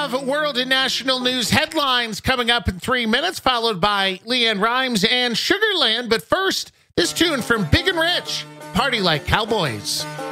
have world and national news headlines coming up in 3 minutes, followed by Leanne Rhymes and Sugarland. But first, this tune from Big and Rich, Party Like Cowboys.